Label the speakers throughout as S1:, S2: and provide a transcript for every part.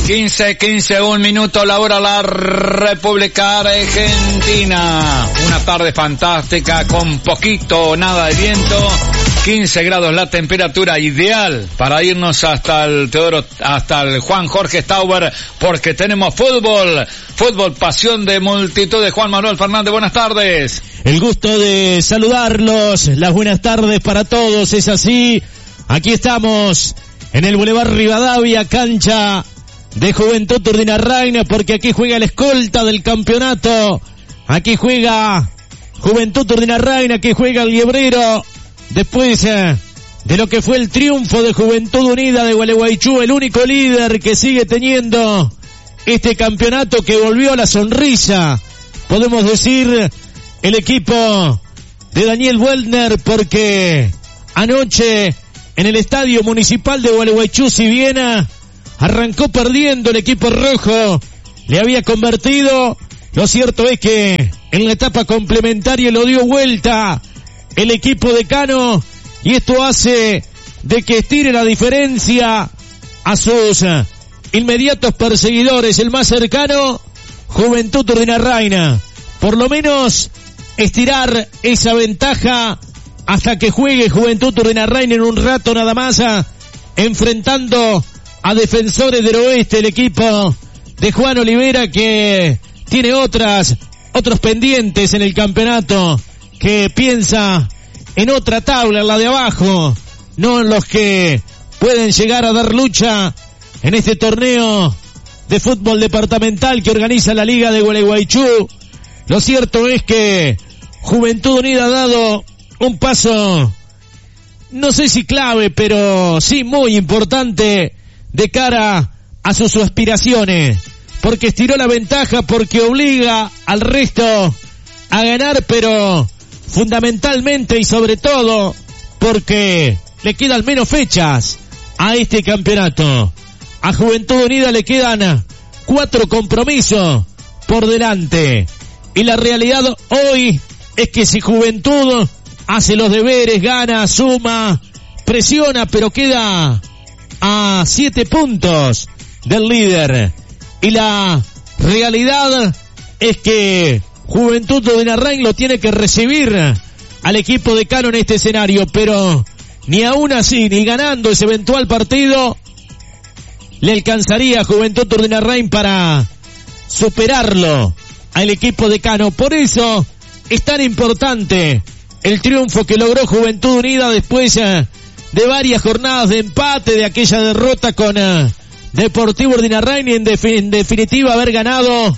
S1: 15, un minuto, la hora, la República Argentina. Una tarde fantástica con poquito o nada de viento. 15 grados la temperatura ideal para irnos hasta el Juan Jorge Stauber, porque tenemos fútbol, pasión de multitudes. Juan Manuel Fernández, buenas tardes.
S2: El gusto de saludarlos, las buenas tardes para todos, es así. Aquí estamos en el Boulevard Rivadavia, cancha de Juventud Turdinarraina, porque aquí juega el escolta del campeonato. Aquí juega Juventud Turdinarraina, aquí juega el Liebrero. Después de lo que fue el triunfo de Juventud Unida de Gualeguaychú, el único líder que sigue teniendo este campeonato, que volvió a la sonrisa, podemos decir, el equipo de Daniel Weltner, porque anoche en el Estadio Municipal de Gualeguaychú, si bien arrancó perdiendo el equipo rojo, le había convertido, lo cierto es que en la etapa complementaria lo dio vuelta el equipo de Cano, y esto hace de que estire la diferencia a sus inmediatos perseguidores. El más cercano, Juventud Turdinarraina. Por lo menos estirar esa ventaja hasta que juegue Juventud Turdinarraina en un rato nada más, enfrentando a Defensores del Oeste, el equipo de Juan Olivera, que tiene otros pendientes en el campeonato, que piensa en otra tabla, en la de abajo, no en los que pueden llegar a dar lucha en este torneo de fútbol departamental que organiza la Liga de Gualeguaychú. Lo cierto es que Juventud Unida ha dado un paso, no sé si clave, pero sí muy importante de cara a sus aspiraciones, porque estiró la ventaja, porque obliga al resto a ganar, pero fundamentalmente y sobre todo porque le quedan menos fechas a este campeonato. A Juventud Unida le quedan 4 compromisos por delante, y la realidad hoy es que si Juventud hace los deberes, gana, suma, presiona, pero queda a 7 puntos del líder, y la realidad es que Juventud Turdinarraina lo tiene que recibir al equipo de Cano en este escenario, pero ni aún así, ni ganando ese eventual partido, le alcanzaría a Juventud Turdinarraina para superarlo al equipo de Cano. Por eso es tan importante el triunfo que logró Juventud Unida después de varias jornadas de empate, de aquella derrota con Deportivo Turdinarraina, y en definitiva haber ganado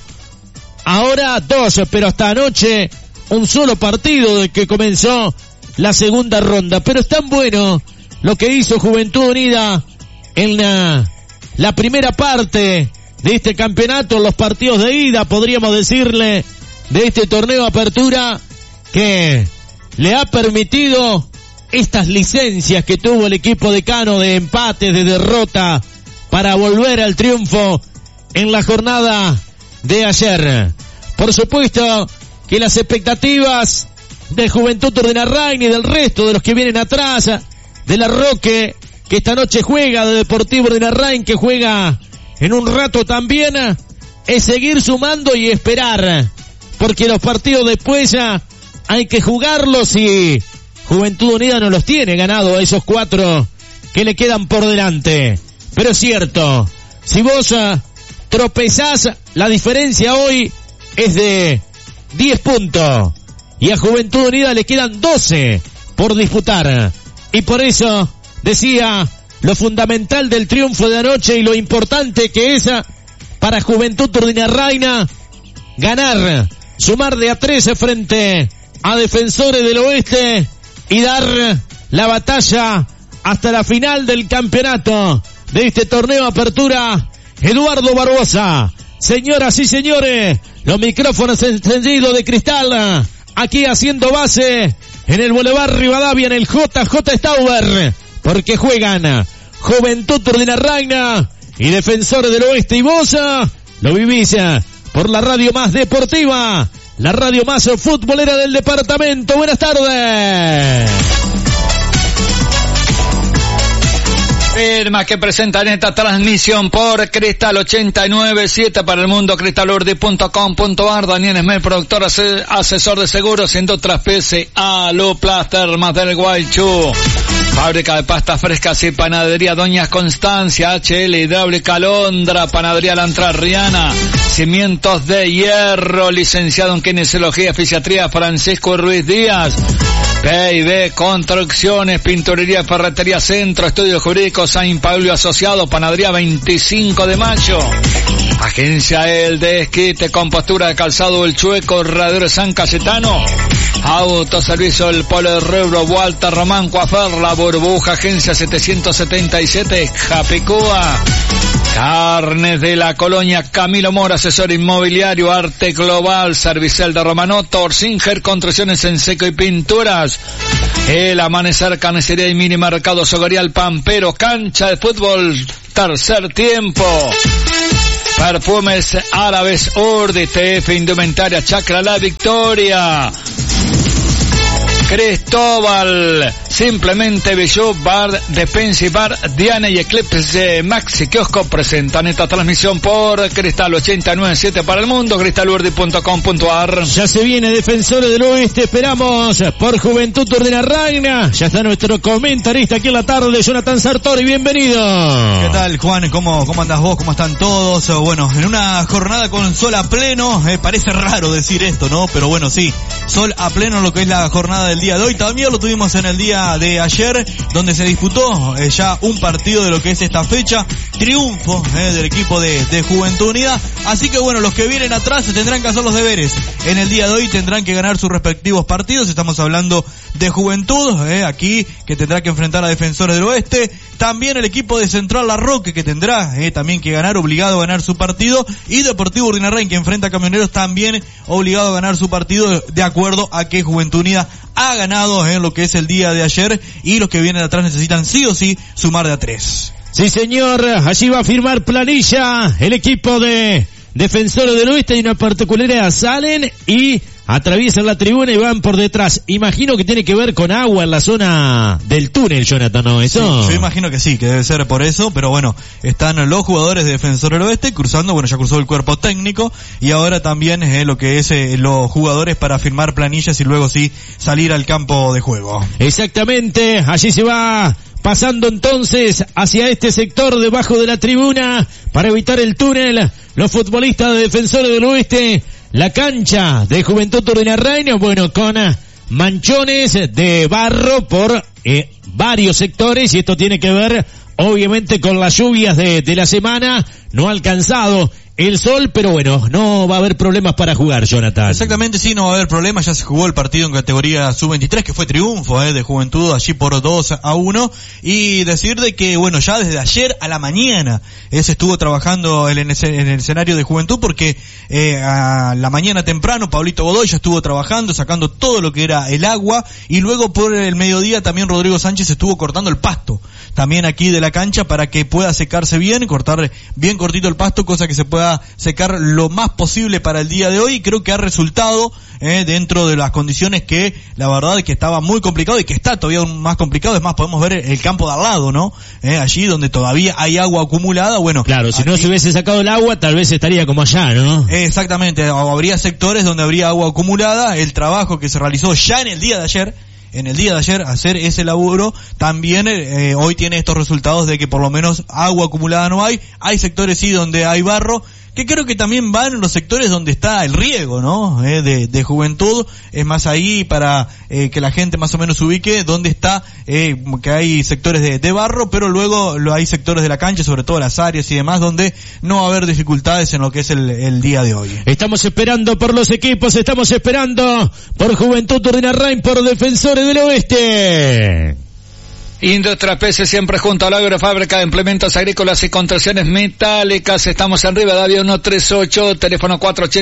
S2: ahora 2, pero hasta anoche un solo partido de que comenzó la segunda ronda. Pero es tan bueno lo que hizo Juventud Unida en la primera parte de este campeonato, los partidos de ida, podríamos decirle, de este torneo de apertura, que le ha permitido estas licencias que tuvo el equipo de Cano de empate, de derrota, para volver al triunfo en la jornada de ayer. Por supuesto que las expectativas de Juventud Turdinarraina y del resto de los que vienen atrás, de la Roque, que esta noche juega, de Deportivo Turdinarraina, que juega en un rato también, es seguir sumando y esperar, porque los partidos después hay que jugarlos, y Juventud Unida no los tiene ganado a esos 4 que le quedan por delante. Pero es cierto, si vos tropezás, la diferencia hoy es de 10 puntos, y a Juventud Unida le quedan 12 por disputar, y por eso decía lo fundamental del triunfo de anoche y lo importante que es para Juventud Turdinarraina ganar, sumar de a 13 frente a Defensores del Oeste y dar la batalla hasta la final del campeonato de este torneo de apertura. Eduardo Barbosa, señoras y señores, los micrófonos encendidos de cristal, aquí haciendo base en el Boulevard Rivadavia, en el JJ Stauber, porque juegan Juventud Turdinarraina y Defensores del Oeste, y vos lo vivís por la radio más deportiva, la radio más futbolera del departamento. Buenas tardes.
S1: Firma que presentan esta transmisión por Cristal 89.7 para el mundo, cristalurdi.com.ar. Daniel Esmel, productor, asesor de seguros, Industras PSA, Luplas, Termas del Guaychú, fábrica de pastas frescas y panadería Doña Constancia, HL Hidráulica Londra, panadería La Entrerriana, cimientos de hierro, licenciado en kinesiología y fisiatría Francisco Ruiz Díaz, P&B Construcciones, pinturería, ferretería Centro, estudios jurídicos San Pablo y Asociado, panadería 25 de Mayo, agencia El Desquite, compostura de calzado El Chueco, Radero San Cayetano, autoservicio El Polo de Rebro, Walter Román, Coafer, La Burbuja, agencia 777, Japicúa, carnes de la Colonia Camilo Mora, asesor inmobiliario, Arte Global, Servicel de Romanoto, Orsinger, construcciones en seco y pinturas, El Amanecer, carnicería y mini mercado Sogorial Pampero, cancha de fútbol, tercer tiempo, perfumes árabes Urdi, TF Indumentaria, Chacra La Victoria, Cristóbal, simplemente Bijou, Bar, Defensa y Bar, Diana y Eclipse Maxi Kiosco presentan esta transmisión por Cristal 89.7 para el mundo, cristalurdi.com.ar.
S2: Ya se viene Defensores del Oeste, esperamos por Juventud Turdinarraina. Ya está nuestro comentarista aquí en la tarde, Jonathan Sartori, bienvenido.
S3: ¿Qué tal, Juan? ¿Cómo andás vos? ¿Cómo están todos? Bueno, en una jornada con sol a pleno, parece raro decir esto, ¿no? Pero bueno, sí, sol a pleno lo que es la jornada del día de hoy. También lo tuvimos en el día de ayer, donde se disputó ya un partido de lo que es esta fecha, triunfo del equipo de Juventud Unida. Así que bueno, los que vienen atrás se tendrán que hacer los deberes. En el día de hoy tendrán que ganar sus respectivos partidos. Estamos hablando de Juventud, aquí, que tendrá que enfrentar a Defensores del Oeste. También el equipo de Central La Roque, que tendrá también que ganar, obligado a ganar su partido. Y Deportivo Urdinarrain, que enfrenta a Camioneros, también obligado a ganar su partido, de acuerdo a que Juventud Unida ha ganado en lo que es el día de ayer, y los que vienen atrás necesitan sí o sí sumar de a 3.
S2: Sí, señor, allí va a firmar planilla el equipo de Defensores del Oeste. Y una particularidad, salen y atraviesan la tribuna y van por detrás. Imagino que tiene que ver con agua en la zona del túnel, Jonathan, ¿no? ¿Eso?
S3: Sí, yo imagino que sí, que debe ser por eso, pero bueno, están los jugadores de Defensores del Oeste cruzando, bueno, ya cruzó el cuerpo técnico, y ahora también lo que es los jugadores para firmar planillas y luego sí salir al campo de juego.
S2: Exactamente, allí se va pasando entonces hacia este sector debajo de la tribuna para evitar el túnel. Los futbolistas de Defensores del Oeste, la cancha de Juventud Turdinarraina, bueno, con manchones de barro por varios sectores, y esto tiene que ver obviamente con las lluvias de la semana. No ha alcanzado el sol, pero bueno, no va a haber problemas para jugar, Jonathan.
S3: Exactamente, sí, no va a haber problemas. Ya se jugó el partido en categoría sub-23, que fue triunfo de Juventud allí por 2-1, y decir de que, bueno, ya desde ayer a la mañana se estuvo trabajando en el escenario de Juventud, porque a la mañana temprano Pablito Godoy ya estuvo trabajando, sacando todo lo que era el agua, y luego por el mediodía también Rodrigo Sánchez estuvo cortando el pasto también aquí de la cancha para que pueda secarse bien, cortar bien cortito el pasto, cosa que se pueda secar lo más posible para el día de hoy. Creo que ha resultado dentro de las condiciones que la verdad es que estaba muy complicado, y que está todavía más complicado. Es más, podemos ver el campo de al lado, ¿no? Allí donde todavía hay agua acumulada. Bueno,
S2: claro, si aquí no se hubiese sacado el agua, tal vez estaría como allá, ¿no?
S3: Exactamente, habría sectores donde habría agua acumulada. El trabajo que se realizó ya en el día de ayer, hacer ese laburo, también hoy tiene estos resultados de que por lo menos agua acumulada no hay. Hay sectores sí donde hay barro, que creo que también van en los sectores donde está el riego, ¿no? De Juventud. Es más, ahí para que la gente más o menos se ubique dónde está, que hay sectores de barro, pero luego hay sectores de la cancha, sobre todo las áreas y demás, donde no va a haber dificultades en lo que es el día de hoy.
S2: Estamos esperando por los equipos, estamos esperando por Juventud Turdinarrain, por Defensores del Oeste.
S1: Industria PS, siempre junto a la Agrofábrica de Implementos Agrícolas y Construcciones Metálicas. Estamos en Rivadavia 138, teléfono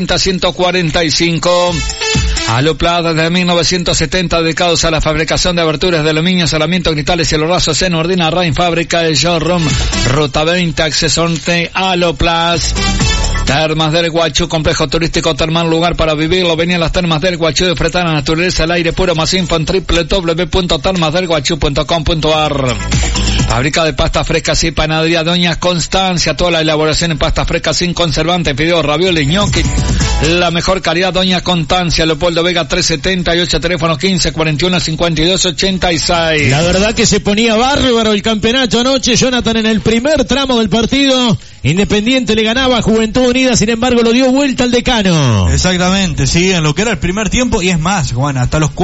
S1: 480-145. Aluplas desde 1970, dedicados a la fabricación de aberturas de aluminio, cerramientos, cristales y los en Urdinarrain, fábrica de showroom, ruta 20, acceso norte, Aluplas. Termas del Guaychú, complejo turístico termal, lugar para vivirlo. Venían las Termas del Guaychú, disfrutar la naturaleza, el aire puro. Más info en www.termasdelguaychú.com.ar. Fábrica de pastas frescas y panadería Doña Constancia, toda la elaboración en pastas frescas sin conservantes, fideos, ravioles, ñoqui, la mejor calidad. Doña Constancia, Leopoldo Vega 378, teléfono 1541-5286.
S2: La verdad que se ponía bárbaro el campeonato anoche, Jonathan, en el primer tramo del partido. Independiente le ganaba a Juventud Unida, sin embargo lo dio vuelta al decano.
S3: Exactamente, sí, en lo que era el primer tiempo, y es más, Juan, hasta los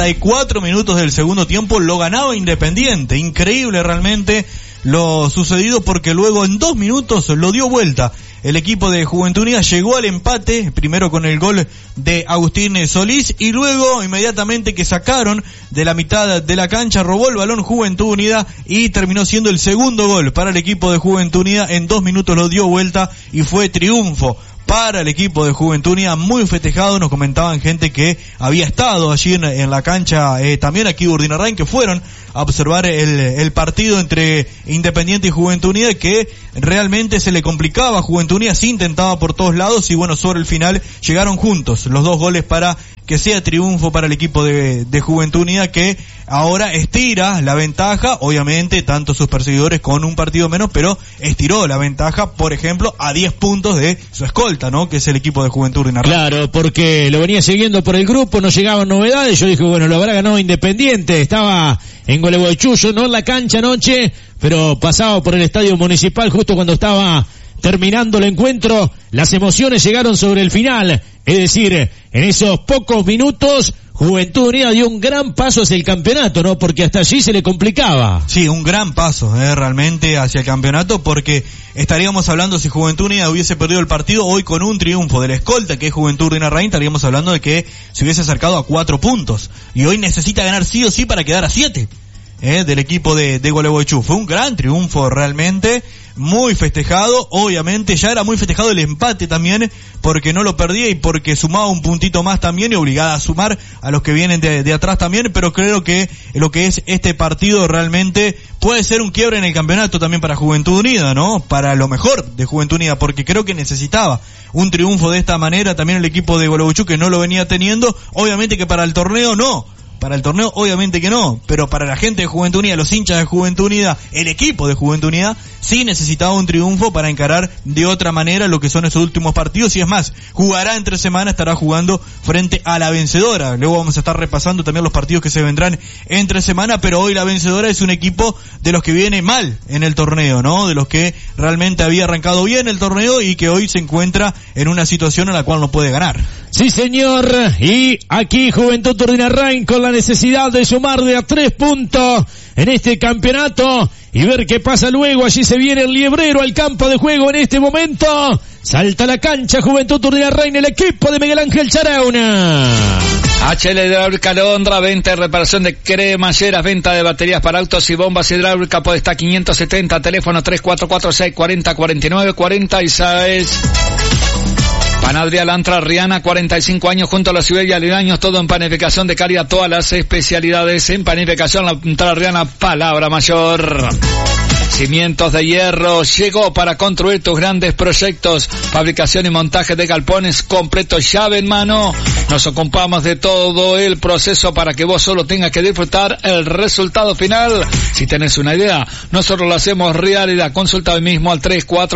S3: 44 minutos del segundo tiempo lo ganaba Independiente. Increíble realmente lo sucedido, porque luego en 2 minutos lo dio vuelta. El equipo de Juventud Unida llegó al empate, primero con el gol de Agustín Solís, y luego inmediatamente que sacaron de la mitad de la cancha, robó el balón Juventud Unida y terminó siendo el segundo gol para el equipo de Juventud Unida. En 2 minutos lo dio vuelta y fue triunfo para el equipo de Juventud Unida, muy festejado. Nos comentaban gente que había estado allí en la cancha, también aquí Urdinarrain, que fueron a observar el partido entre Independiente y Juventud Unida, que realmente se le complicaba a Juventud Unida, se intentaba por todos lados, y bueno, sobre el final llegaron juntos los 2 goles para que sea triunfo para el equipo de Juventud Unida, que ahora estira la ventaja, obviamente tanto sus perseguidores con un partido menos, pero estiró la ventaja, por ejemplo, a 10 puntos de su escolta, ¿no? Que es el equipo de Juventud Unida.
S2: Claro, porque lo venía siguiendo por el grupo, no llegaban novedades. Yo dije, bueno, lo habrá ganado Independiente, estaba en Gualeguaychú, no en la cancha anoche, pero pasaba por el estadio municipal justo cuando estaba terminando el encuentro. Las emociones llegaron sobre el final, es decir, en esos pocos minutos Juventud Unida dio un gran paso hacia el campeonato, ¿no? Porque hasta allí se le complicaba.
S3: Sí, un gran paso, realmente hacia el campeonato, porque estaríamos hablando, si Juventud Unida hubiese perdido el partido hoy con un triunfo de la escolta, que es Juventud Urdinarrain, estaríamos hablando de que se hubiese acercado a 4 puntos. Y hoy necesita ganar sí o sí para quedar a 7. Del equipo de Gualeguaychú. Fue un gran triunfo realmente, muy festejado. Obviamente ya era muy festejado el empate también, porque no lo perdía y porque sumaba un puntito más también, y obligada a sumar a los que vienen de atrás también. Pero creo que lo que es este partido realmente puede ser un quiebre en el campeonato también para Juventud Unida, ¿no? Para lo mejor de Juventud Unida, porque creo que necesitaba un triunfo de esta manera también el equipo de Gualeguaychú, que no lo venía teniendo. Obviamente que para el torneo no. Para el torneo obviamente que no, pero para la gente de Juventud Unida, los hinchas de Juventud Unida, el equipo de Juventud Unida, sí necesitaba un triunfo para encarar de otra manera lo que son esos últimos partidos. Y es más, jugará entre semana, estará jugando frente a la vencedora. Luego vamos a estar repasando también los partidos que se vendrán entre semana, pero hoy la vencedora es un equipo de los que viene mal en el torneo, ¿no? De los que realmente había arrancado bien el torneo y que hoy se encuentra en una situación en la cual no puede ganar.
S2: Sí, señor, y aquí Juventud Urdinarrain con la necesidad de sumar de a 3 puntos en este campeonato y ver qué pasa luego. Allí se viene el Liebrero al campo de juego en este momento. Salta a la cancha Juventud Urdinarrain, el equipo de Miguel Ángel Charauna.
S1: HL Hidráulica Londra, venta y reparación de cremalleras, venta de baterías para autos y bombas hidráulicas, Podestá 570, teléfono 3446-4049-46. Panadería Lantra Riana, 45 años junto a la ciudad y aledaños, todo en panificación de calidad, todas las especialidades en panificación. Lantra Riana, palabra mayor. Cimientos de Hierro llegó para construir tus grandes proyectos. Fabricación y montaje de galpones completo, llave en mano. Nos ocupamos de todo el proceso para que vos solo tengas que disfrutar el resultado final. Si tenés una idea, nosotros lo hacemos realidad. Consulta hoy mismo al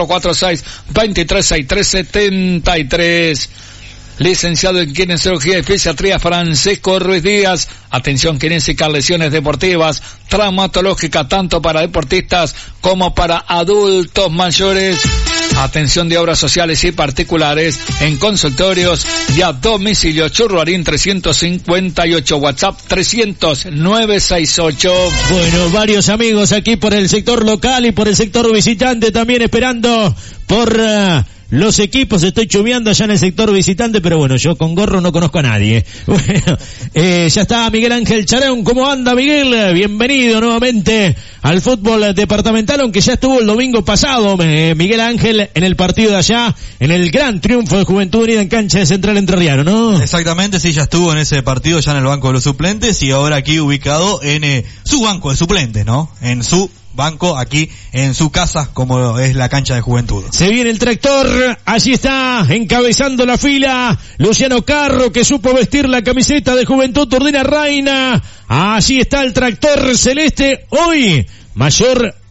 S1: 3446-236373. Licenciado en Kinesiología y Fisiatría Francisco Ruiz Díaz. Atención kinésica, lesiones deportivas, traumatológica, tanto para deportistas como para adultos mayores. Atención de obras sociales y particulares en consultorios y a domicilio. Churruarín 358, WhatsApp 300-968.
S2: Bueno, varios amigos aquí por el sector local y por el sector visitante también esperando por los equipos. Estoy chumeando allá en el sector visitante, pero bueno, yo con gorro no conozco a nadie. Bueno, ya está Miguel Ángel Charaun. ¿Cómo anda, Miguel? Bienvenido nuevamente al fútbol departamental, aunque ya estuvo el domingo pasado Miguel Ángel en el partido de allá, en el gran triunfo de Juventud Unida en cancha de Central Entrerriano, ¿no?
S3: Exactamente, sí, ya estuvo en ese partido, ya en el banco de los suplentes, y ahora aquí ubicado en su banco de suplentes, ¿no? En su banco, aquí en su casa, como es la cancha de Juventud.
S2: Se viene el tractor, allí está, encabezando la fila, Luciano Carro, que supo vestir la camiseta de Juventud Urdinarrain. Allí está el tractor celeste, hoy mayor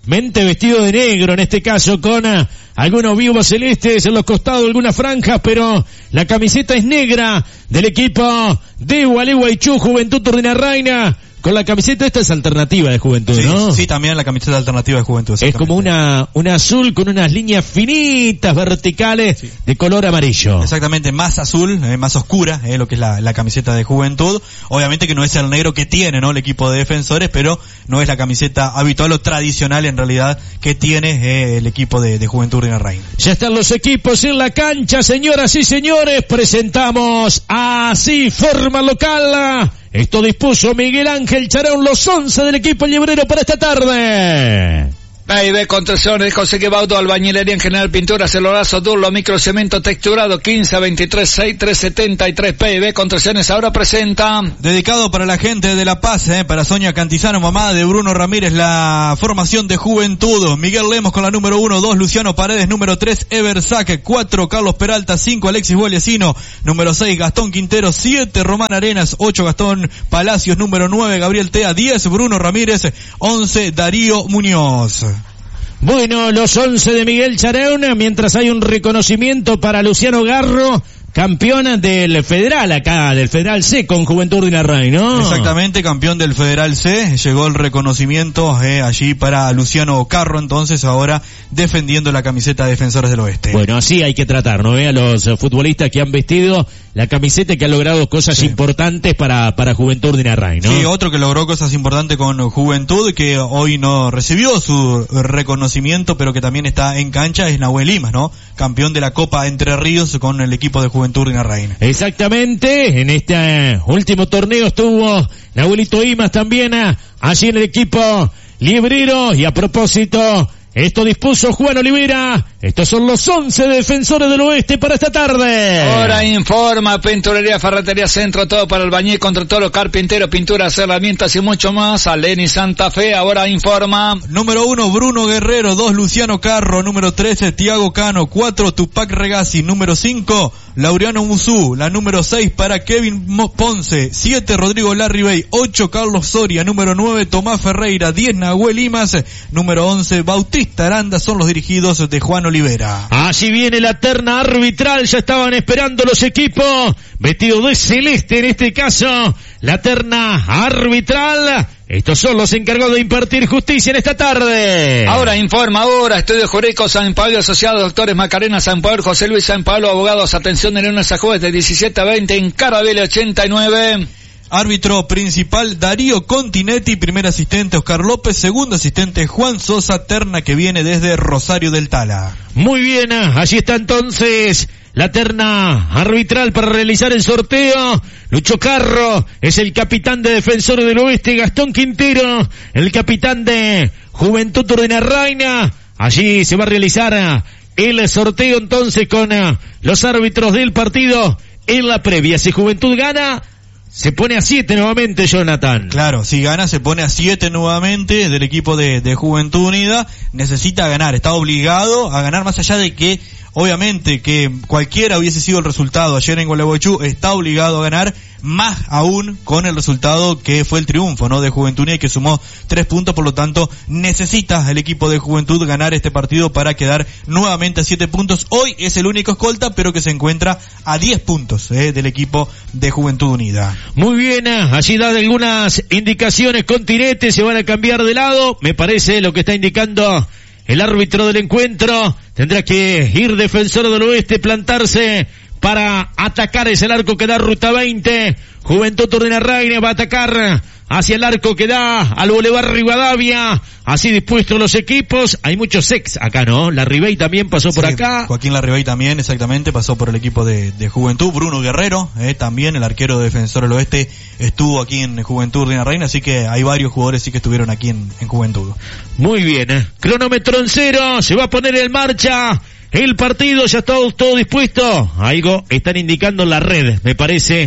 S2: mente vestido de negro, en este caso con algunos vivos celestes en los costados, algunas franjas, pero la camiseta es negra del equipo de Gualeguaychú, Juventud Turdinarraina. Con la camiseta esta es alternativa de Juventud,
S3: sí,
S2: ¿no?
S3: Sí, también la camiseta alternativa de Juventud.
S2: Es como una azul con unas líneas finitas verticales de color amarillo.
S3: Exactamente, más azul, más oscura, lo que es la camiseta de Juventud. Obviamente que no es el negro que tiene, ¿no? El equipo de Defensores, pero no es la camiseta habitual o tradicional en realidad que tiene el equipo de Juventud Turdinarraina.
S2: Ya están los equipos en la cancha, señoras y señores. Presentamos así forma local. Esto dispuso Miguel Ángel Charón, los 11 del equipo librero para esta tarde.
S1: PIB Construcciones, José Quebaudo, albañilería en general, pintura, celuloso, durlo, microcemento texturado, 15 23 6 373. PIB Construcciones ahora presenta.
S3: Dedicado para la gente de La Paz, para Sonia Cantizano, mamá de Bruno Ramírez, la formación de Juventud. Miguel Lemos con la número 1, 2 Luciano Paredes, número 3 Ever Saque, 4 Carlos Peralta, 5 Alexis Bogliasino, número 6 Gastón Quintero, 7 Román Arenas, 8 Gastón Palacios, número 9 Gabriel Tea, 10 Bruno Ramírez, 11 Darío Muñoz.
S2: Bueno, los 11 de Miguel Charón, mientras hay un reconocimiento para Luciano Garro, campeón del Federal acá, del Federal C con Juventud Turdinarraina, ¿no?
S3: Exactamente, campeón del Federal C, llegó el reconocimiento allí para Luciano Carro, entonces ahora defendiendo la camiseta de Defensores del Oeste.
S2: Bueno, así hay que tratar, ¿no? A los futbolistas que han vestido la camiseta y que han logrado cosas importantes para Juventud Turdinarraina, ¿no?
S3: Sí, otro que logró cosas importantes con Juventud, que hoy no recibió su reconocimiento, pero que también está en cancha, es Nahuel Limas, ¿no? Campeón de la Copa Entre Ríos con el equipo de Juventud Turdinarraina.
S2: Exactamente, en este último torneo estuvo Nahuelito Imas también allí en el equipo librero. Y a propósito, esto dispuso Juan Olivera. Estos son los 11 Defensores del Oeste para esta tarde.
S1: Ahora informa Pinturería, Ferretería Centro, todo para albañil, constructor, carpintero, pinturas, herramientas y mucho más. Aleni Santa Fe, ahora informa.
S3: Número 1, Bruno Guerrero, 2, Luciano Carro, número 13, Tiago Cano, 4, Tupac Regazzi, número 5, Laureano Musú, la número 6 para Kevin Ponce, 7, Rodrigo Larribey, 8, Carlos Soria, número 9, Tomás Ferreira, 10, Nahuel Limas, número 11, Bautista Aranda, son los dirigidos de Juan Olivera.
S2: Así viene la terna arbitral, ya estaban esperando los equipos, vestidos de celeste en este caso, la terna arbitral. Estos son los encargados de impartir justicia en esta tarde.
S1: Ahora informa, ahora, Estudio Jurídico San Pablo, asociados, doctores Macarena San Pablo, José Luis San Pablo, abogados, atención de lunes a jueves de 17 a 20 en Carabele 89.
S3: Árbitro principal Darío Continetti, primer asistente Oscar López, segundo asistente Juan Sosa, terna que viene desde Rosario del Tala.
S2: Muy bien, allí está entonces la terna arbitral para realizar el sorteo. Lucho Carro es el capitán de Defensores del Oeste, Gastón Quintero, el capitán de Juventud Turdinarraina. Allí se va a realizar el sorteo entonces con los árbitros del partido en la previa. Si Juventud gana, se pone a 7 nuevamente, Jonathan.
S3: Claro, si gana se pone a 7 nuevamente del equipo de Juventud Unida. Necesita ganar, está obligado a ganar, más allá de que obviamente que cualquiera hubiese sido el resultado ayer en Gualeguaychú, está obligado a ganar, más aún con el resultado que fue el triunfo, ¿no? De Juventud Unida, que sumó 3 puntos, por lo tanto necesita el equipo de Juventud ganar este partido para quedar nuevamente a 7 puntos. Hoy es el único escolta, pero que se encuentra a 10 puntos del equipo de Juventud Unida.
S2: Muy bien, allí da algunas indicaciones con Tirete, se van a cambiar de lado, me parece lo que está indicando el árbitro del encuentro. Tendrá que ir Defensor del Oeste, plantarse para atacar, es el arco que da Ruta 20. Juventud Turdinarraina va a atacar hacia el arco que da al Boulevard Rivadavia. Así dispuestos los equipos. Hay muchos ex acá, ¿no? Larribey también pasó por acá.
S3: Joaquín Larribey también, exactamente, pasó por el equipo de Juventud. Bruno Guerrero, también, el arquero de Defensor del Oeste, estuvo aquí en Juventud Turdinarraina, así que hay varios jugadores sí que estuvieron aquí en Juventud.
S2: Muy bien, cronómetro en 0, se va a poner en marcha el partido, ya está todo dispuesto. Algo están indicando en la red, me parece,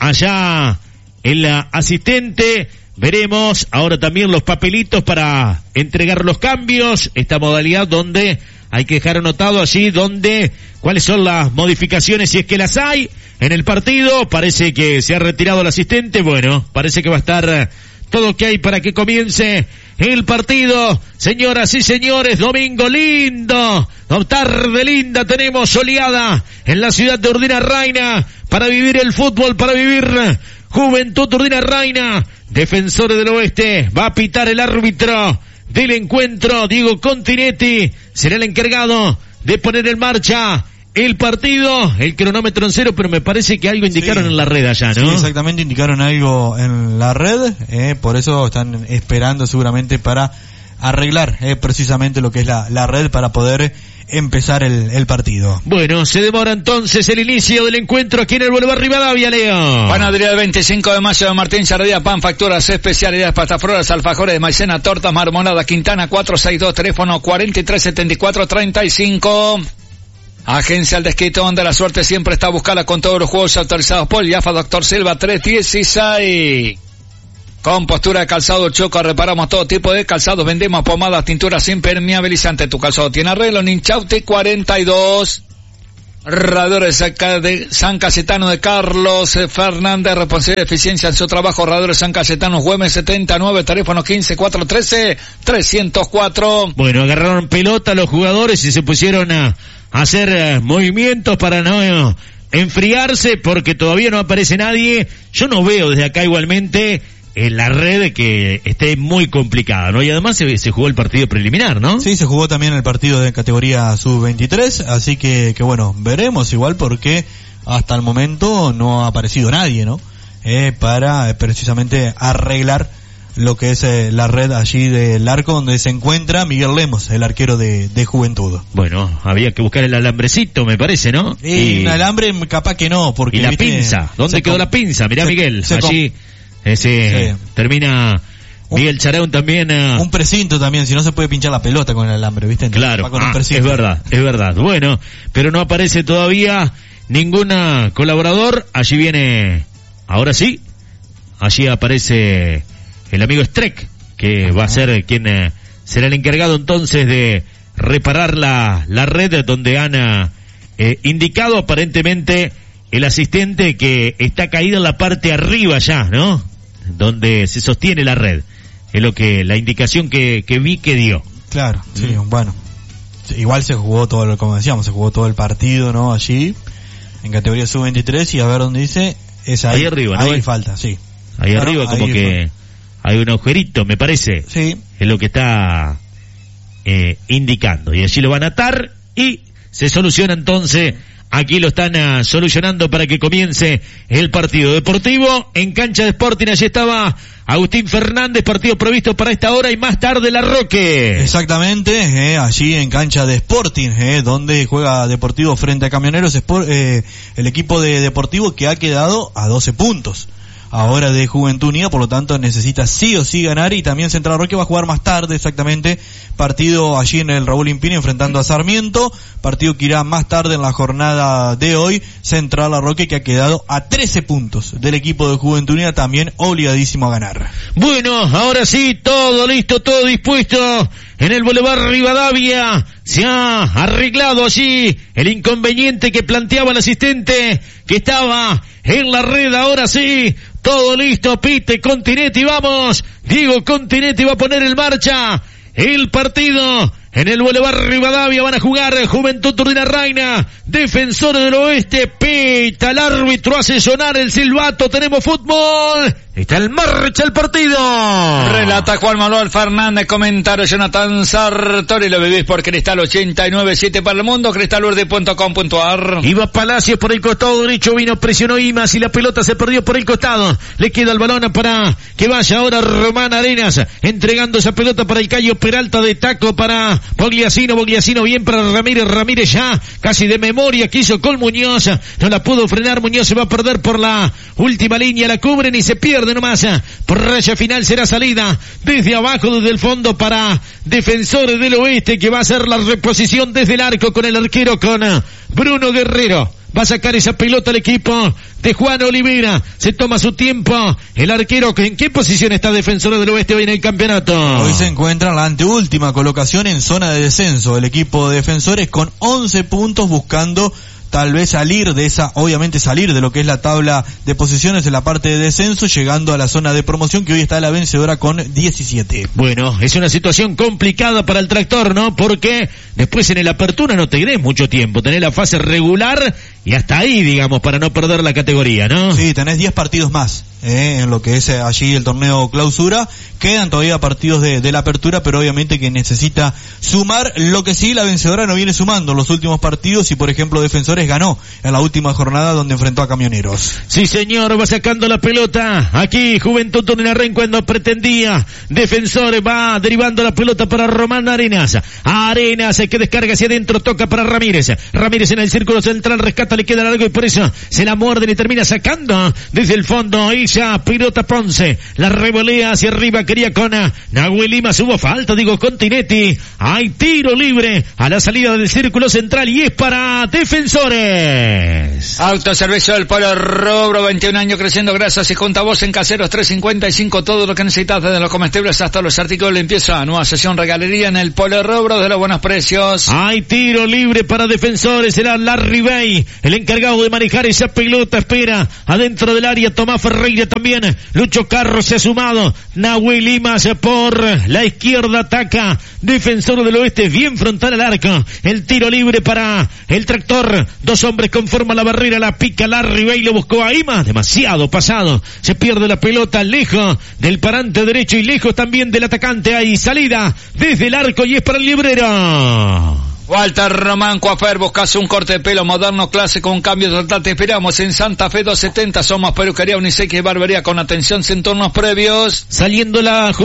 S2: allá el asistente. Veremos ahora también los papelitos para entregar los cambios, esta modalidad donde hay que dejar anotado allí donde cuáles son las modificaciones, si es que las hay en el partido. Parece que se ha retirado el asistente, bueno, parece que va a estar todo lo que hay para que comience el partido. Señoras y señores, domingo lindo, tarde linda, tenemos soleada en la ciudad de Urdinarraina para vivir el fútbol, para vivir Juventud Urdinarraina. Defensores del Oeste, va a pitar el árbitro del encuentro, Diego Continetti, será el encargado de poner en marcha el partido, el cronómetro en cero, pero me parece que algo indicaron en la red allá, ¿no?
S3: Sí, exactamente, indicaron algo en la red, por eso están esperando seguramente para arreglar precisamente lo que es la red para poder empezar el partido.
S2: Bueno, se demora entonces el inicio del encuentro aquí en el Boulevard Rivadavia, Leo.
S1: Panadería del 25 de mayo de Martín Sardía, pan, facturas, especialidades, pastafroras, alfajores de maicena, tortas, marmonada, Quintana, 462, teléfono 4374-35. Agencia El Desquite, donde la suerte siempre está buscada con todos los juegos autorizados por Yafa Doctor Silva 316. Con postura de calzado Choco, reparamos todo tipo de calzados, vendemos pomadas, tinturas impermeabilizantes. Tu calzado tiene arreglo, Ninchauti 42. Radores de San Cayetano de Carlos Fernández, responsable de eficiencia en su trabajo. Radores San Cayetano, Güemes 79, teléfono 15413-304.
S2: Bueno, agarraron pelota los jugadores y se pusieron a hacer movimientos para no enfriarse, porque todavía no aparece nadie. Yo no veo desde acá igualmente en la red que esté muy complicada, ¿no? Y además se jugó el partido preliminar, ¿no?
S3: Sí, se jugó también el partido de categoría sub-23, así que bueno, veremos igual porque hasta el momento no ha aparecido nadie, ¿no? Para precisamente arreglar lo que es la red allí del arco donde se encuentra Miguel Lemos, el arquero de Juventud.
S2: Bueno, había que buscar el alambrecito, me parece, ¿no?
S3: Y un alambre capaz que no, porque...
S2: ¿Y la pinza? ¿Dónde quedó la pinza? Mirá, Miguel, allí... termina Miguel Charaún también.
S3: Un precinto también, si no se puede pinchar la pelota con el alambre, ¿viste? Entonces,
S2: claro, es verdad. Bueno, pero no aparece todavía ningún colaborador. Allí viene, ahora sí, allí aparece el amigo Streck, que va a ser quien será el encargado entonces de reparar la red donde han indicado aparentemente el asistente que está caído en la parte arriba ya, ¿no? Donde se sostiene la red. Es la indicación que vi que dio.
S3: Claro, sí, bueno. Igual se jugó como decíamos, se jugó todo el partido, ¿no? Allí, en categoría sub-23, y a ver dónde dice, es ahí arriba, ¿no? Ahí falta, sí.
S2: Ahí arriba como ahí que hay un agujerito, me parece.
S3: Sí.
S2: Es lo que está indicando. Y allí lo van a atar y se soluciona entonces. Aquí lo están solucionando para que comience el partido deportivo en cancha de Sporting. Allí estaba Agustín Fernández, partido previsto para esta hora y más tarde La Roque.
S3: Exactamente, allí en cancha de Sporting, donde juega Deportivo frente a Camioneros, el equipo de Deportivo que ha quedado a 12 puntos. Ahora de Juventud Unida, por lo tanto necesita sí o sí ganar, y también Central Roque va a jugar más tarde, exactamente, partido allí en el Raúl Impini enfrentando a Sarmiento, partido que irá más tarde en la jornada de hoy. Central Roque que ha quedado a 13 puntos del equipo de Juventud Unida, también obligadísimo a ganar.
S2: Bueno, ahora sí, todo listo, todo dispuesto en el Boulevard Rivadavia. Se ha arreglado allí el inconveniente que planteaba el asistente que estaba en la red. Ahora sí, todo listo, pite Continetti, vamos. Diego Continetti va a poner en marcha el partido en el Boulevard Rivadavia. Van a jugar Juventud Urdinarraina, Defensores del Oeste. Pita el árbitro, hace sonar el silbato. Tenemos fútbol. Está en marcha el partido.
S1: Relata Juan Manuel Fernández, comentario Jonathan Sartori. Lo vivís por Cristal 89.7 para el mundo, cristalurde.com.ar.
S2: Iba Palacios por el costado derecho, vino, presionó Imas y la pelota se perdió por el costado. Le queda el balón para que vaya ahora Román Arenas, entregando esa pelota para el Cayo Peralta de taco para Bogliasino bien para Ramírez ya, casi de memoria quiso con Muñoz, no la pudo frenar, Muñoz se va a perder por la última línea, la cubren y se pierde nomás, por raya final será salida desde abajo, desde el fondo para Defensores del Oeste, que va a hacer la reposición desde el arco con el arquero, con Bruno Guerrero. Va a sacar esa pelota el equipo de Juan Olivera. Se toma su tiempo. El arquero, ¿en qué posición está Defensores del Oeste hoy en el campeonato?
S3: Hoy se encuentra en la anteúltima colocación en zona de descenso. El equipo de Defensores con 11 puntos buscando tal vez salir de lo que es la tabla de posiciones en la parte de descenso, llegando a la zona de promoción, que hoy está la vencedora con 17.
S2: Bueno, es una situación complicada para el Tractor, ¿no? Porque después en el Apertura no te tenés mucho tiempo, tenés la fase regular y hasta ahí, digamos, para no perder la categoría, ¿no?
S3: Sí, tenés 10 partidos más en lo que es allí el torneo Clausura. Quedan todavía partidos de la Apertura, pero obviamente que necesita sumar. Lo que sí, la vencedora no viene sumando en los últimos partidos, y por ejemplo Defensores ganó en la última jornada donde enfrentó a Camioneros.
S2: Sí señor, va sacando la pelota aquí Juventud Turdinarrain cuando pretendía. Defensores va derivando la pelota para Román Arenas que descarga hacia adentro, toca para Ramírez en el círculo central, rescata, le queda largo y por eso se la muerden y termina sacando desde el fondo. Ella, Pirota Ponce, la revolea hacia arriba, quería con Nahuel Limas, hubo falta, con Tinetti. Hay tiro libre a la salida del círculo central y es para Defensores.
S1: Autoservicio del Polo Rubro, 21 años creciendo gracias y junto a vos en Caseros 355, todo lo que necesitas desde los comestibles hasta los artículos de limpieza. Nueva sesión regalería en el Polo Rubro de los buenos precios.
S2: Hay tiro libre para Defensores, será Larry Bay el encargado de manejar esa pelota, espera adentro del área Tomás Ferreira también, Lucho Carro se ha sumado, Nahuel Limas por la izquierda ataca Defensor del Oeste, bien frontal al arco, el tiro libre para el Tractor, dos hombres conforman la barrera, la pica Larry Bay, lo buscó a Imas, demasiado pasado, se pierde la pelota lejos del parante derecho y lejos también del atacante, hay salida desde el arco y es para el librero.
S1: Walter Román Coafer, buscas un corte de pelo moderno, clásico, un cambio total, te esperamos en Santa Fe 270, somos peluquería, unisex y barbería con atención sin turnos previos.
S2: Saliendo la